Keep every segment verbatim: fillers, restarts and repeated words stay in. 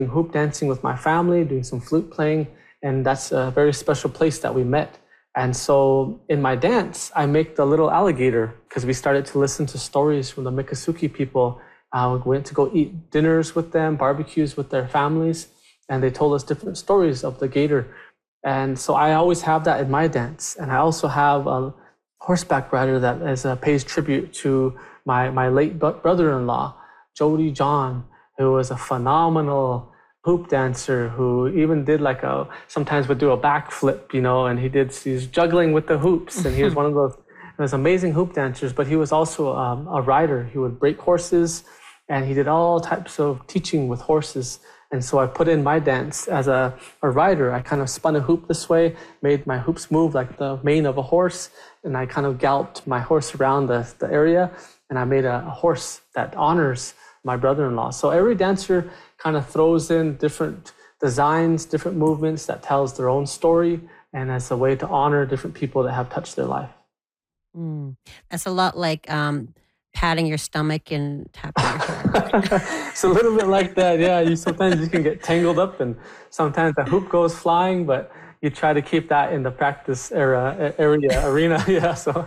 hoop dancing with my family, doing some flute playing, and that's a very special place that we met. And so in my dance, I make the little alligator because we started to listen to stories from the Miccosukee people. Uh, we went to go eat dinners with them, barbecues with their families, and they told us different stories of the gator. And so I always have that in my dance. And I also have a horseback rider that is, uh, pays tribute to my, my late brother-in-law, Jody John, who was a phenomenal hoop dancer who even did like a, sometimes would do a backflip, you know, and he did, he's juggling with the hoops. And he was one of those, those amazing hoop dancers, but he was also um, a rider. He would break horses and he did all types of teaching with horses. And so I put in my dance as a, a rider. I kind of spun a hoop this way, made my hoops move like the mane of a horse. And I kind of galloped my horse around the, the area. And I made a, a horse that honors my brother-in-law. So every dancer kind of throws in different designs, different movements that tells their own story, and as a way to honor different people that have touched their life. Mm. That's a lot like um, patting your stomach and tapping your shoulder. It's a little bit like that, yeah. You sometimes you can get tangled up, and sometimes the hoop goes flying, but you try to keep that in the practice era area arena, yeah. So,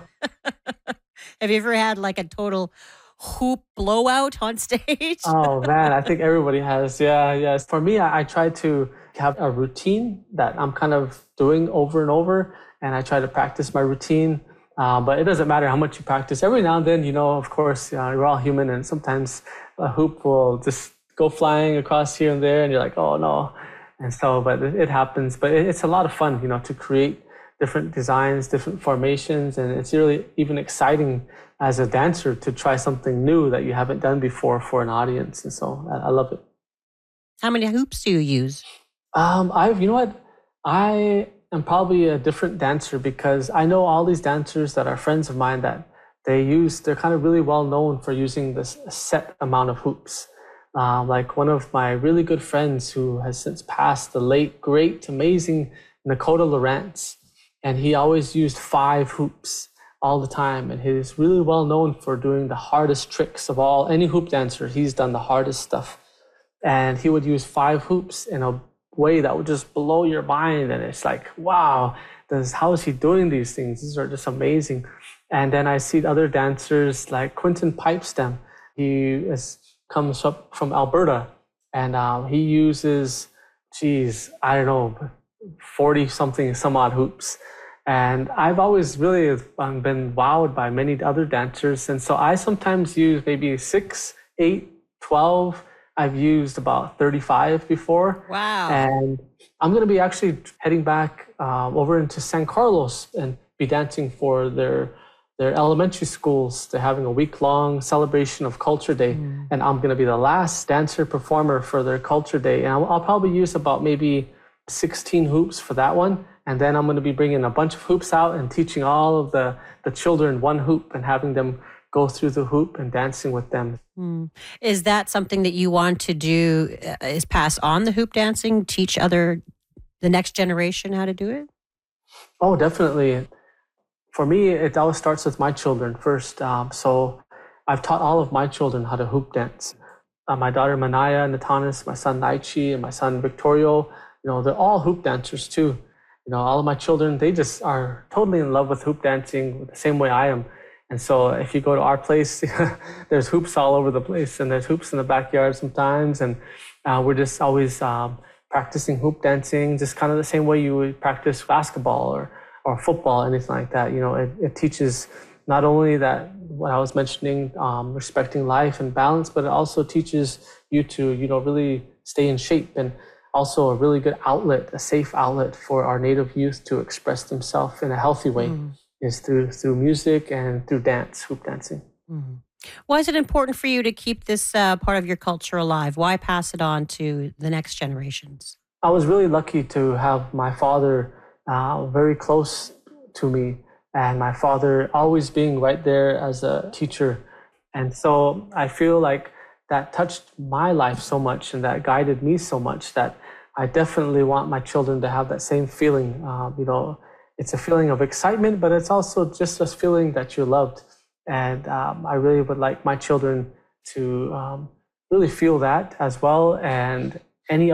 have you ever had like a total hoop blowout on stage? Oh man, I think everybody has. Yeah, yes. For me, I, I try to have a routine that I'm kind of doing over and over, and I try to practice my routine. Uh, but it doesn't matter how much you practice. Every now and then, you know, of course, uh, we're all human, and sometimes a hoop will just go flying across here and there, and you're like, oh no. And so, but it, it happens. But it, it's a lot of fun, you know, to create different designs, different formations, and it's really even exciting as a dancer to try something new that you haven't done before for an audience. And so I, I love it. How many hoops do you use? Um, I've, you know what, I am probably a different dancer because I know all these dancers that are friends of mine that they use, they're kind of really well known for using this set amount of hoops. Um, like one of my really good friends who has since passed, the late, great, amazing Nakota Lawrence, and he always used five hoops all the time. And he's really well known for doing the hardest tricks of all. Any hoop dancer, he's done the hardest stuff. And he would use five hoops in a way that would just blow your mind. And it's like, wow, this, how is he doing these things? These are just amazing. And then I see other dancers like Quentin Pipestem. He is, comes up from Alberta, and um, he uses, geez, I don't know, forty something, some odd hoops. And I've always really um, been wowed by many other dancers. And so I sometimes use maybe six, eight, twelve. I've used about thirty-five before. Wow. And I'm going to be actually heading back um, over into San Carlos and be dancing for their their elementary schools. They're having a week-long celebration of Culture Day. Mm. And I'm going to be the last dancer performer for their Culture Day. And I'll, I'll probably use about maybe sixteen hoops for that one. And then I'm going to be bringing a bunch of hoops out and teaching all of the, the children one hoop and having them go through the hoop and dancing with them. Mm. Is that something that you want to do, uh, is pass on the hoop dancing, teach other, the next generation how to do it? Oh, definitely. For me, it always starts with my children first. Um, so I've taught all of my children how to hoop dance. Uh, my daughter Manaya Natanis, my son Naichi, and my son Victorio, you know, they're all hoop dancers too. You know, all of my children, they just are totally in love with hoop dancing the same way I am. And so if you go to our place, there's hoops all over the place, and there's hoops in the backyard sometimes. And uh, we're just always um, practicing hoop dancing, just kind of the same way you would practice basketball or, or football, anything like that. You know, it, it teaches not only that, what I was mentioning, um, respecting life and balance, but it also teaches you to, you know, really stay in shape, and also a really good outlet, a safe outlet for our Native youth to express themselves in a healthy way. Mm. Is through through music and through dance, hoop dancing. Mm. Why is it important for you to keep this uh, part of your culture alive? Why pass it on to the next generations? I was really lucky to have my father uh, very close to me, and my father always being right there as a teacher. And so I feel like that touched my life so much, and that guided me so much, that I definitely want my children to have that same feeling. Uh, you know, it's a feeling of excitement, but it's also just a feeling that you're loved. And um, I really would like my children to um, really feel that as well, and any